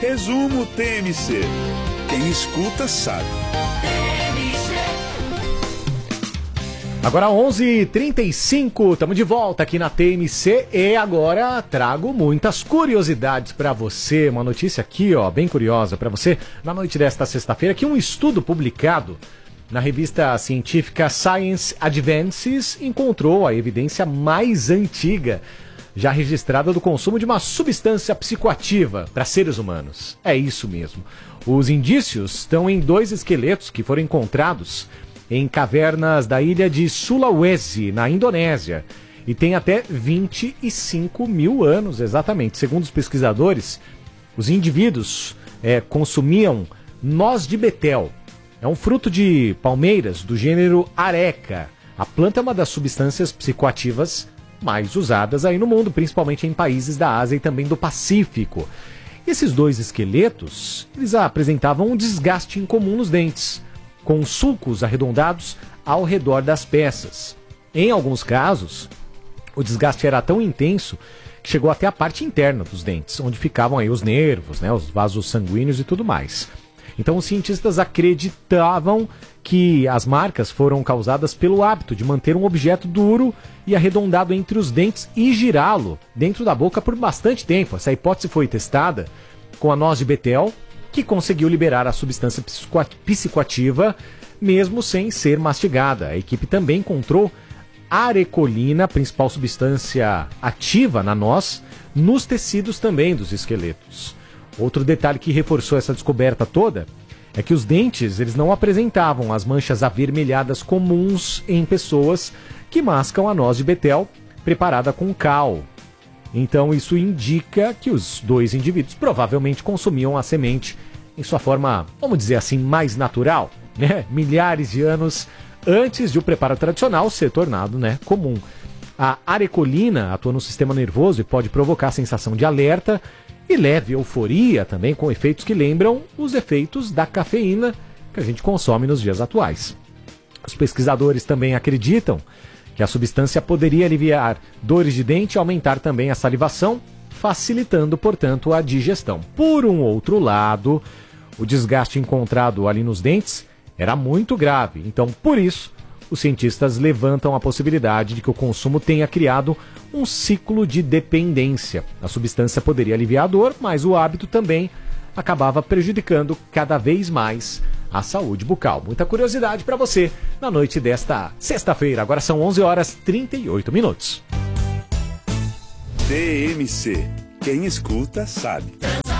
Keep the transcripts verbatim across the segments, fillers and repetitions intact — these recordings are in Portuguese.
Resumo T M C. Quem escuta sabe. Agora onze e trinta e cinco, estamos de volta aqui na T M C e agora trago muitas curiosidades para você. Uma notícia aqui, ó, bem curiosa para você. Na noite desta sexta-feira, que um estudo publicado na revista científica Science Advances encontrou a evidência mais antiga já registrada do consumo de uma substância psicoativa para seres humanos. É isso mesmo. Os indícios estão em dois esqueletos que foram encontrados em cavernas da ilha de Sulawesi, na Indonésia, e tem até vinte e cinco mil anos, exatamente. Segundo os pesquisadores, os indivíduos é, consumiam noz de betel. É um fruto de palmeiras do gênero Areca. A planta é uma das substâncias psicoativas mais usadas aí no mundo, principalmente em países da Ásia e também do Pacífico. Esses dois esqueletos, eles apresentavam um desgaste incomum nos dentes, com sulcos arredondados ao redor das peças. Em alguns casos, o desgaste era tão intenso que chegou até a parte interna dos dentes, onde ficavam aí os nervos, né, os vasos sanguíneos e tudo mais. Então os cientistas acreditavam que as marcas foram causadas pelo hábito de manter um objeto duro e arredondado entre os dentes e girá-lo dentro da boca por bastante tempo. Essa hipótese foi testada com a noz de betel, que conseguiu liberar a substância psicoativa mesmo sem ser mastigada. A equipe também encontrou arecolina, principal substância ativa na noz, nos tecidos também dos esqueletos. Outro detalhe que reforçou essa descoberta toda é que os dentes eles não apresentavam as manchas avermelhadas comuns em pessoas que mascam a noz de betel preparada com cal. Então isso indica que os dois indivíduos provavelmente consumiam a semente em sua forma, vamos dizer assim, mais natural, né? Milhares de anos antes de o preparo tradicional ser tornado, né, comum. A arecolina atua no sistema nervoso e pode provocar a sensação de alerta e leve euforia também, com efeitos que lembram os efeitos da cafeína que a gente consome nos dias atuais. Os pesquisadores também acreditam que a substância poderia aliviar dores de dente e aumentar também a salivação, facilitando, portanto, a digestão. Por um outro lado, o desgaste encontrado ali nos dentes era muito grave. Então, por isso, os cientistas levantam a possibilidade de que o consumo tenha criado um ciclo de dependência. A substância poderia aliviar a dor, mas o hábito também acabava prejudicando cada vez mais a saúde bucal. Muita curiosidade para você na noite desta sexta-feira. Agora são onze horas e trinta e oito minutos. T M C. Quem escuta sabe.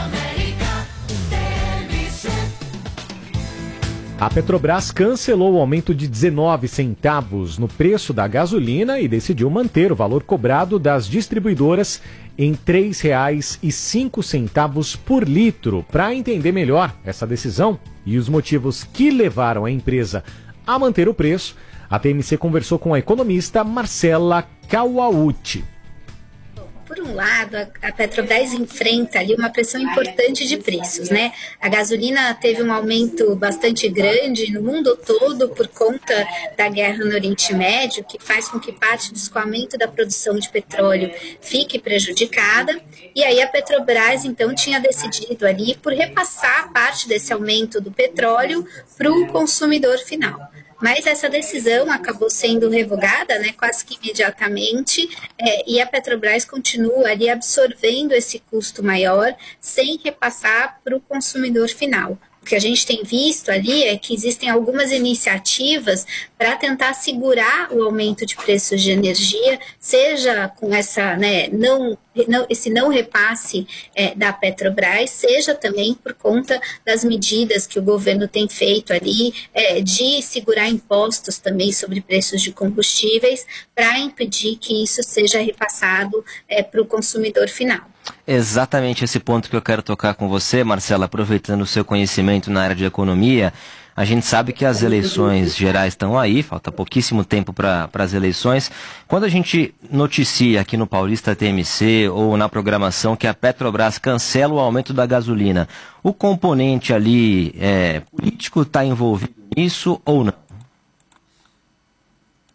A Petrobras cancelou o aumento de dezenove centavos no preço da gasolina e decidiu manter o valor cobrado das distribuidoras em três reais e cinco centavos por litro. Para entender melhor essa decisão e os motivos que levaram a empresa a manter o preço, a T M C conversou com a economista Marcela Kawauchi. Por um lado, a Petrobras enfrenta ali uma pressão importante de preços, né? A gasolina teve um aumento bastante grande no mundo todo por conta da guerra no Oriente Médio, que faz com que parte do escoamento da produção de petróleo fique prejudicada. E aí a Petrobras, então, tinha decidido ali por repassar parte desse aumento do petróleo para o consumidor final. Mas essa decisão acabou sendo revogada, né, quase que imediatamente, é, e a Petrobras continua ali absorvendo esse custo maior sem repassar para o consumidor final. O que a gente tem visto ali é que existem algumas iniciativas para tentar segurar o aumento de preços de energia, seja com essa, né, não, não, esse não repasse é, da Petrobras, seja também por conta das medidas que o governo tem feito ali é, de segurar impostos também sobre preços de combustíveis para impedir que isso seja repassado é, para o consumidor final. Exatamente esse ponto que eu quero tocar com você, Marcela, aproveitando o seu conhecimento na área de economia. A gente sabe que as eleições gerais estão aí, falta pouquíssimo tempo para as eleições. Quando a gente noticia aqui no Paulista T M C ou na programação que a Petrobras cancela o aumento da gasolina, o componente ali é, político está envolvido nisso ou não?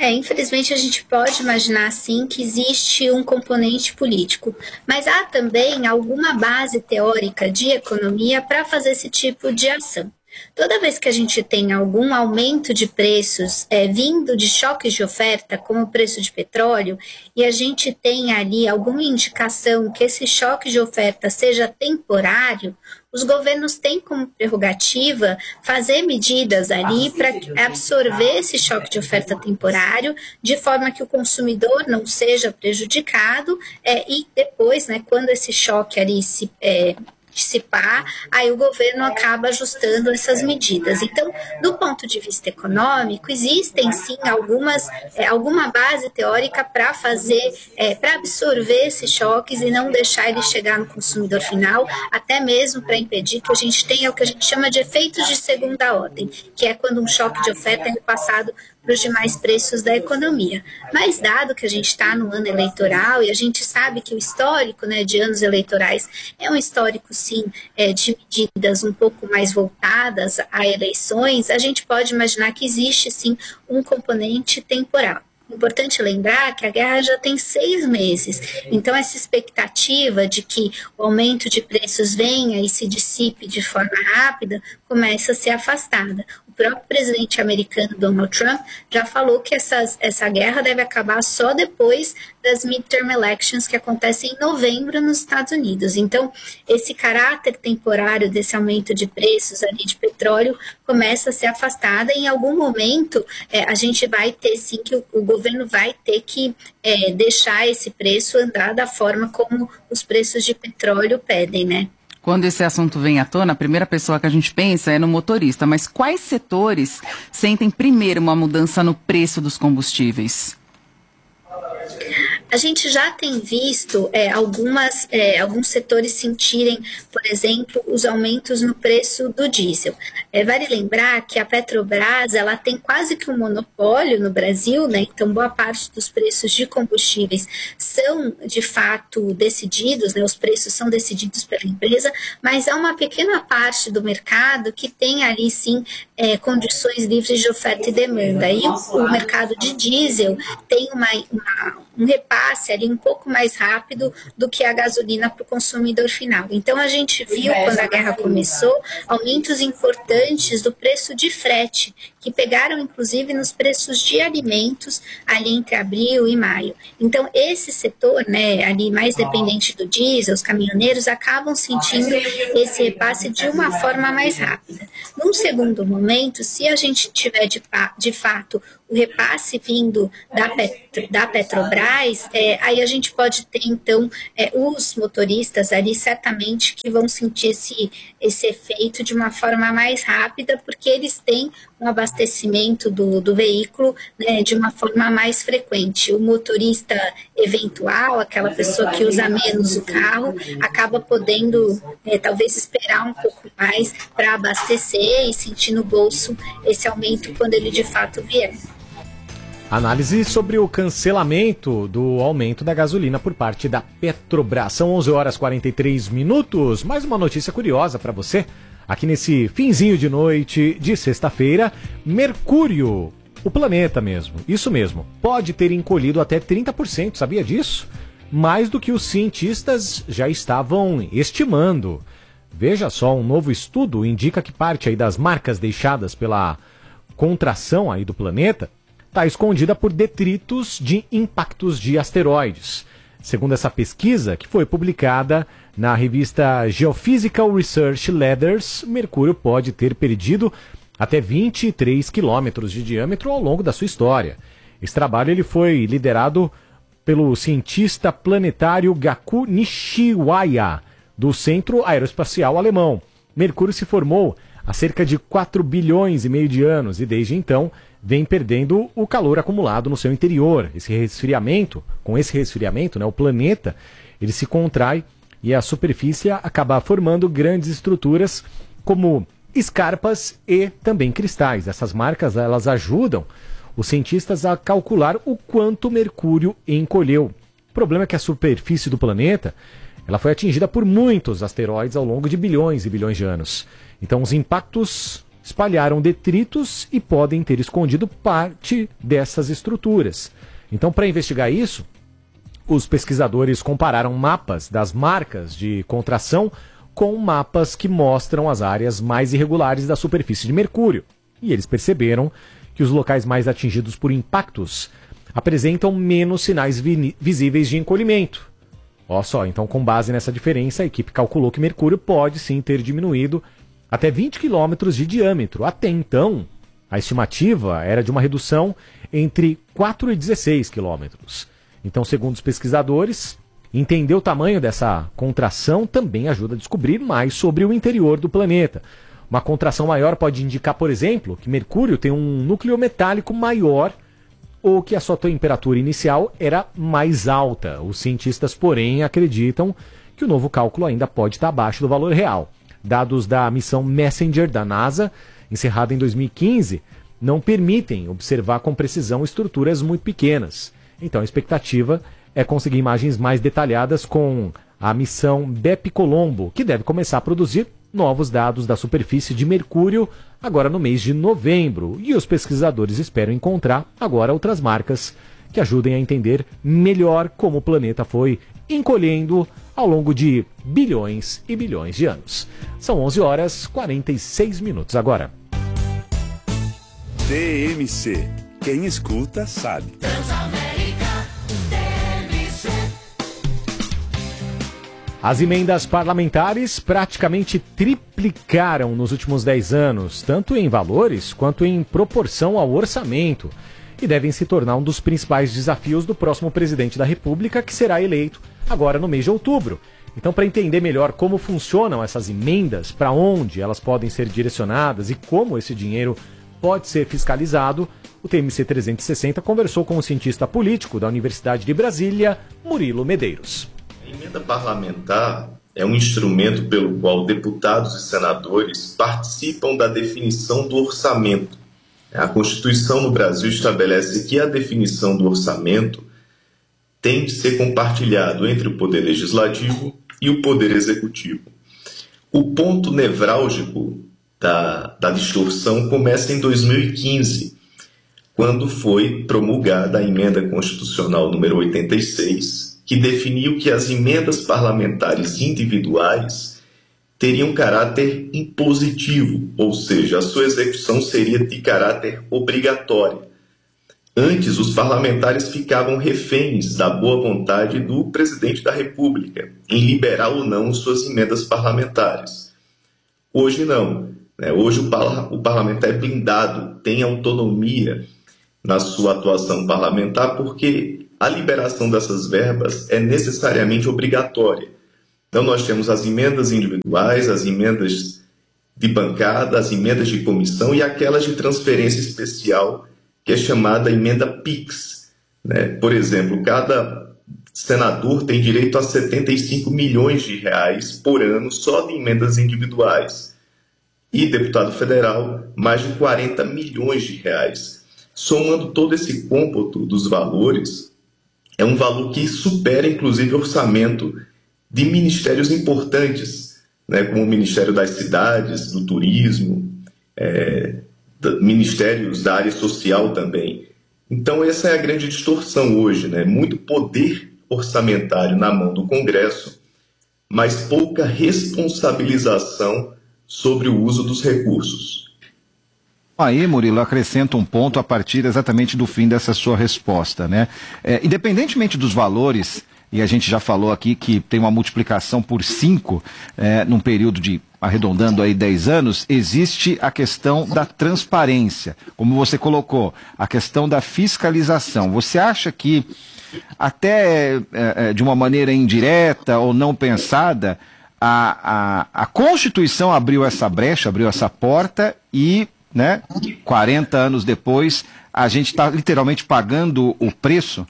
É, infelizmente a gente pode imaginar sim que existe um componente político, mas há também alguma base teórica de economia para fazer esse tipo de ação. Toda vez que a gente tem algum aumento de preços é, vindo de choques de oferta, como o preço de petróleo, e a gente tem ali alguma indicação que esse choque de oferta seja temporário, os governos têm como prerrogativa fazer medidas ali para absorver esse choque de oferta temporário, de forma que o consumidor não seja prejudicado, é, e depois, né, quando esse choque ali se... É, dissipar, aí o governo acaba ajustando essas medidas. Então, do ponto de vista econômico, existem sim algumas, é, alguma base teórica para fazer, é, para absorver esses choques e não deixar ele chegar no consumidor final, até mesmo para impedir que a gente tenha o que a gente chama de efeitos de segunda ordem, que é quando um choque de oferta é repassado para os demais preços da economia. Mas dado que a gente está no ano eleitoral e a gente sabe que o histórico, né, de anos eleitorais é um histórico, sim, é, de medidas um pouco mais voltadas a eleições, a gente pode imaginar que existe, sim, um componente temporal. Importante lembrar que a guerra já tem seis meses, então essa expectativa de que o aumento de preços venha e se dissipe de forma rápida começa a ser afastada. O próprio presidente americano Donald Trump já falou que essas, essa guerra deve acabar só depois das midterm elections que acontecem em novembro nos Estados Unidos. Então, esse caráter temporário desse aumento de preços ali de petróleo começa a ser afastada e em algum momento é, a gente vai ter sim que o, o governo vai ter que é, deixar esse preço andar da forma como os preços de petróleo pedem, né? Quando esse assunto vem à tona, a primeira pessoa que a gente pensa é no motorista, mas quais setores sentem primeiro uma mudança no preço dos combustíveis? A gente já tem visto é, algumas, é, alguns setores sentirem, por exemplo, os aumentos no preço do diesel. É, vale lembrar que a Petrobras ela tem quase que um monopólio no Brasil, né? Então boa parte dos preços de combustíveis são de fato decididos, né? Os preços são decididos pela empresa, mas há uma pequena parte do mercado que tem ali sim é, condições livres de oferta e demanda. E o, o mercado de diesel tem uma, uma, um repasse ali um pouco mais rápido do que a gasolina para o consumidor final. Então a gente viu quando a guerra começou aumentos importantes do preço de frete, que pegaram inclusive nos preços de alimentos ali entre abril e maio. Então esse setor, né, ali mais dependente do diesel, os caminhoneiros acabam sentindo esse repasse de uma forma mais rápida. Num segundo momento, se a gente tiver de, de fato o repasse vindo da, Petro, da Petrobras, é, aí a gente pode ter, então, é, os motoristas ali certamente que vão sentir esse, esse efeito de uma forma mais rápida, porque eles têm um abastecimento do, do veículo, né, de uma forma mais frequente. O motorista eventual, aquela pessoa que usa menos o carro, acaba podendo, é, talvez, esperar um pouco mais para abastecer e sentir no bolso esse aumento quando ele de fato vier. Análise sobre o cancelamento do aumento da gasolina por parte da Petrobras. São onze horas e quarenta e três minutos. Mais uma notícia curiosa para você. Aqui nesse finzinho de noite de sexta-feira, Mercúrio, o planeta mesmo, isso mesmo, pode ter encolhido até trinta por cento, sabia disso? Mais do que os cientistas já estavam estimando. Veja só, um novo estudo indica que parte aí das marcas deixadas pela contração aí do planeta está escondida por detritos de impactos de asteroides. Segundo essa pesquisa, que foi publicada na revista Geophysical Research Letters, Mercúrio pode ter perdido até vinte e três quilômetros de diâmetro ao longo da sua história. Esse trabalho ele foi liderado pelo cientista planetário Gaku Nishiwaya, do Centro Aeroespacial Alemão. Mercúrio se formou há cerca de quatro bilhões e meio de anos e desde então vem perdendo o calor acumulado no seu interior. Esse resfriamento, com esse resfriamento, né, o planeta ele se contrai e a superfície acaba formando grandes estruturas como escarpas e também cristais. Essas marcas elas ajudam os cientistas a calcular o quanto Mercúrio encolheu. O problema é que a superfície do planeta ela foi atingida por muitos asteroides ao longo de bilhões e bilhões de anos. Então os impactos espalharam detritos e podem ter escondido parte dessas estruturas. Então, para investigar isso, os pesquisadores compararam mapas das marcas de contração com mapas que mostram as áreas mais irregulares da superfície de Mercúrio. E eles perceberam que os locais mais atingidos por impactos apresentam menos sinais vi- visíveis de encolhimento. Olha só, então com base nessa diferença, a equipe calculou que Mercúrio pode sim ter diminuído até vinte quilômetros de diâmetro. Até então, a estimativa era de uma redução entre quatro e dezesseis quilômetros. Então, segundo os pesquisadores, entender o tamanho dessa contração também ajuda a descobrir mais sobre o interior do planeta. Uma contração maior pode indicar, por exemplo, que Mercúrio tem um núcleo metálico maior ou que a sua temperatura inicial era mais alta. Os cientistas, porém, acreditam que o novo cálculo ainda pode estar abaixo do valor real. Dados da missão Messenger da NASA, encerrada em dois mil e quinze, não permitem observar com precisão estruturas muito pequenas. Então a expectativa é conseguir imagens mais detalhadas com a missão BepiColombo, que deve começar a produzir novos dados da superfície de Mercúrio agora no mês de novembro. E os pesquisadores esperam encontrar agora outras marcas que ajudem a entender melhor como o planeta foi encolhendo ao longo de bilhões e bilhões de anos. São onze horas e quarenta e seis minutos agora. T M C. Quem escuta sabe. As emendas parlamentares praticamente triplicaram nos últimos dez anos, tanto em valores quanto em proporção ao orçamento, e devem se tornar um dos principais desafios do próximo presidente da República, que será eleito agora no mês de outubro. Então, para entender melhor como funcionam essas emendas, para onde elas podem ser direcionadas e como esse dinheiro pode ser fiscalizado, o T M C trezentos e sessenta conversou com o cientista político da Universidade de Brasília, Murilo Medeiros. A emenda parlamentar é um instrumento pelo qual deputados e senadores participam da definição do orçamento. A Constituição no Brasil estabelece que a definição do orçamento tem de ser compartilhado entre o Poder Legislativo e o Poder Executivo. O ponto nevrálgico da, da distorção começa em dois mil e quinze, quando foi promulgada a Emenda Constitucional número oitenta e seis, que definiu que as emendas parlamentares individuais teriam caráter impositivo, ou seja, a sua execução seria de caráter obrigatório. Antes, os parlamentares ficavam reféns da boa vontade do presidente da República em liberar ou não suas emendas parlamentares. Hoje não. Né? Hoje o, parla- o parlamentar é blindado, tem autonomia na sua atuação parlamentar, porque a liberação dessas verbas é necessariamente obrigatória. Então nós temos as emendas individuais, as emendas de bancada, as emendas de comissão e aquelas de transferência especial, que é chamada emenda PIX. Né? Por exemplo, cada senador tem direito a setenta e cinco milhões de reais por ano só de emendas individuais. E deputado federal, mais de quarenta milhões de reais. Somando todo esse cômputo dos valores, é um valor que supera, inclusive, o orçamento de ministérios importantes, né, como o Ministério das Cidades, do Turismo, é, da, ministérios da área social também. Então, essa é a grande distorção hoje, né? Muito poder orçamentário na mão do Congresso, mas pouca responsabilização sobre o uso dos recursos. Aí, Murilo, acrescenta um ponto a partir exatamente do fim dessa sua resposta, né? É, independentemente dos valores, e a gente já falou aqui que tem uma multiplicação por cinco é, num período de, arredondando aí dez anos, existe a questão da transparência, como você colocou, a questão da fiscalização. Você acha que até é, de uma maneira indireta ou não pensada, a, a, a Constituição abriu essa brecha, abriu essa porta e, né, quarenta anos depois, a gente está literalmente pagando o preço?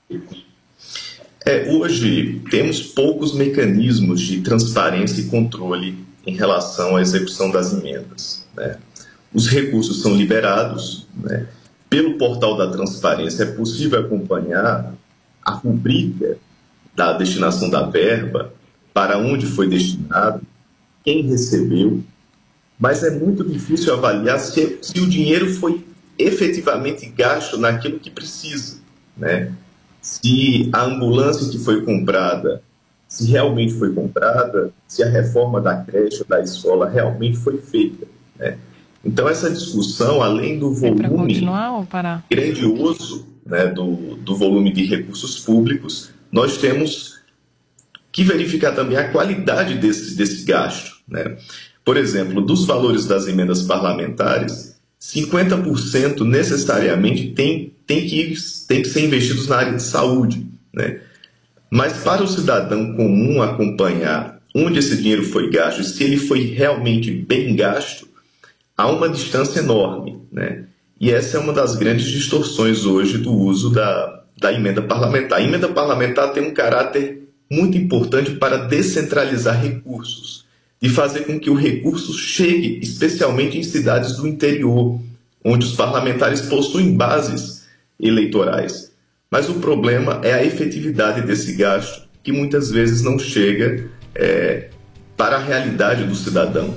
É, hoje temos poucos mecanismos de transparência e controle em relação à execução das emendas. Né? Os recursos são liberados, né? Pelo portal da transparência é possível acompanhar a rubrica da destinação da verba, para onde foi destinado, quem recebeu, mas é muito difícil avaliar se, se o dinheiro foi efetivamente gasto naquilo que precisa, né? Se a ambulância que foi comprada, se realmente foi comprada, se a reforma da creche ou da escola realmente foi feita, né? Então, essa discussão, além do volume grandioso, né, do, do volume de recursos públicos, nós temos que verificar também a qualidade desse, desse gasto, né? Por exemplo, dos valores das emendas parlamentares, cinquenta por cento necessariamente tem, tem, que, tem que ser investidos na área de saúde, né? Mas para o cidadão comum acompanhar onde esse dinheiro foi gasto e se ele foi realmente bem gasto, há uma distância enorme, né? E essa é uma das grandes distorções hoje do uso da, da emenda parlamentar. A emenda parlamentar tem um caráter muito importante para descentralizar recursos, de fazer com que o recurso chegue especialmente em cidades do interior, onde os parlamentares possuem bases eleitorais. Mas o problema é a efetividade desse gasto, que muitas vezes não chega é, para a realidade do cidadão.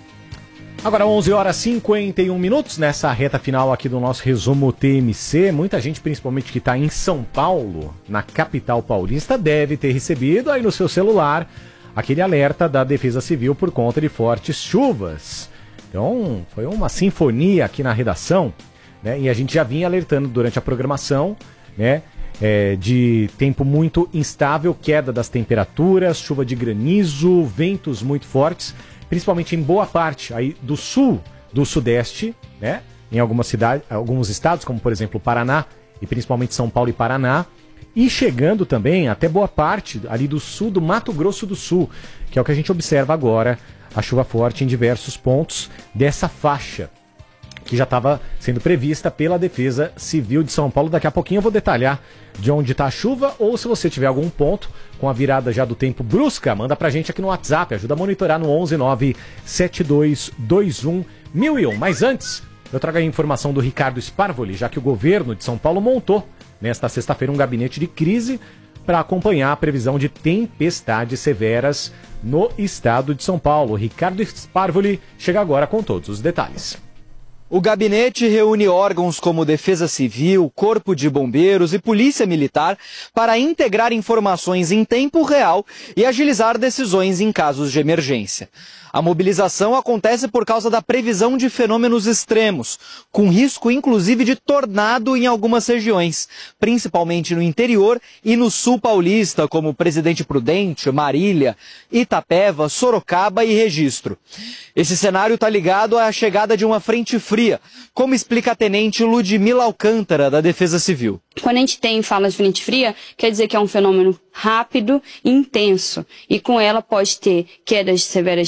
Agora onze horas e cinquenta e um minutos, nessa reta final aqui do nosso resumo T M C. Muita gente, principalmente que está em São Paulo, na capital paulista, deve ter recebido aí no seu celular aquele alerta da Defesa Civil por conta de fortes chuvas. Então, foi uma sinfonia aqui na redação, né? E a gente já vinha alertando durante a programação, né? É, de tempo muito instável, queda das temperaturas, chuva de granizo, ventos muito fortes, principalmente em boa parte aí do sul, do sudeste, né? Em algumas cidades, alguns estados, como por exemplo Paraná, e principalmente São Paulo e Paraná, e chegando também até boa parte ali do sul do Mato Grosso do Sul, que é o que a gente observa agora, a chuva forte em diversos pontos dessa faixa, que já estava sendo prevista pela Defesa Civil de São Paulo. Daqui a pouquinho eu vou detalhar de onde está a chuva, ou se você tiver algum ponto com a virada já do tempo brusca, manda pra gente aqui no WhatsApp, ajuda a monitorar no onze nove sete dois dois um mil e um. Mas antes, eu trago a informação do Ricardo Sparvoli, já que o governo de São Paulo montou nesta sexta-feira um gabinete de crise para acompanhar a previsão de tempestades severas no estado de São Paulo. Ricardo Sparvoli chega agora com todos os detalhes. O gabinete reúne órgãos como Defesa Civil, Corpo de Bombeiros e Polícia Militar para integrar informações em tempo real e agilizar decisões em casos de emergência. A mobilização acontece por causa da previsão de fenômenos extremos, com risco inclusive de tornado em algumas regiões, principalmente no interior e no sul paulista, como Presidente Prudente, Marília, Itapeva, Sorocaba e Registro. Esse cenário está ligado à chegada de uma frente fria, como explica a tenente Ludmila Alcântara, da Defesa Civil. Quando a gente tem fala de frente fria, quer dizer que é um fenômeno rápido e intenso, e com ela pode ter quedas severas